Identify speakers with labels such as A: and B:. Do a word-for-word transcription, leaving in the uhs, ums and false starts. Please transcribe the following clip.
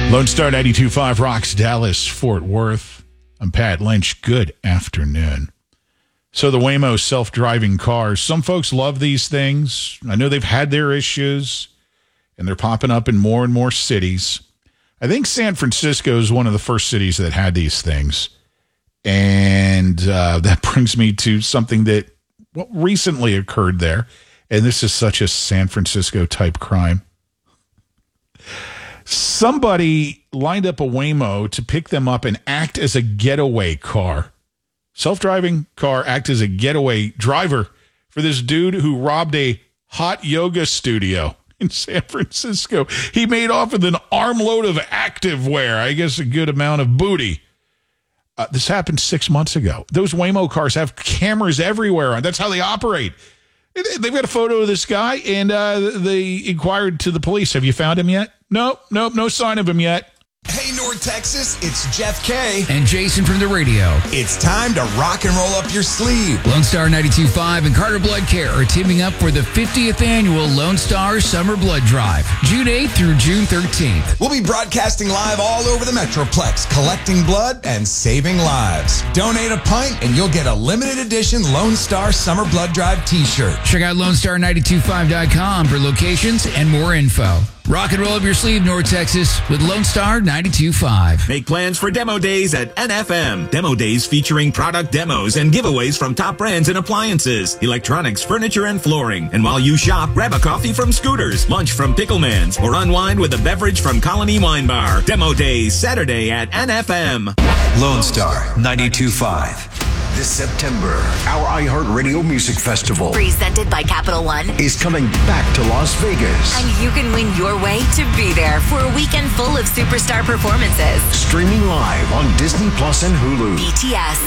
A: Lone Star ninety-two point five rocks Dallas, Fort Worth. I'm Pat Lynch. Good afternoon. So the Waymo self-driving cars, some folks love these things. I know they've had their issues, and they're popping up in more and more cities. I think San Francisco is one of the first cities that had these things. And uh, that brings me to something that well, recently occurred there. And this is such a San Francisco-type crime. Somebody lined up a Waymo to pick them up and act as a getaway car. Self-driving car, act as a getaway driver for this dude who robbed a hot yoga studio in San Francisco. He made off with an armload of activewear, I guess a good amount of booty. Uh, this happened six months ago. Those Waymo cars have cameras everywhere. That's how they operate. They've got a photo of this guy, and uh, they inquired to the police. Have you found him yet? Nope, nope, no sign of him yet.
B: Hey, North Texas, it's Jeff K.
C: And Jason from the radio.
B: It's time to rock and roll up your sleeve.
C: Lone Star ninety-two point five and Carter Blood Care are teaming up for the fiftieth annual Lone Star Summer Blood Drive, June eighth through June thirteenth.
B: We'll be broadcasting live all over the Metroplex, collecting blood and saving lives. Donate a pint and you'll get a limited edition Lone Star Summer Blood Drive t-shirt.
C: Check out Lone Star nine two five dot com for locations and more info. Rock and roll up your sleeve, North Texas, with Lone Star ninety-two point five.
D: Make plans for demo days at N F M. Demo days featuring product demos and giveaways from top brands and appliances, electronics, furniture, and flooring. And while you shop, grab a coffee from Scooters, lunch from Pickleman's, or unwind with a beverage from Colony Wine Bar. Demo days, Saturday at N F M.
E: Lone Star ninety-two point five. This September, our iHeartRadio Music Festival,
F: presented by Capital One,
E: is coming back to Las Vegas.
F: And you can win your way to be there for a weekend full of superstar performances.
E: Streaming live on Disney Plus and Hulu.
F: B T S.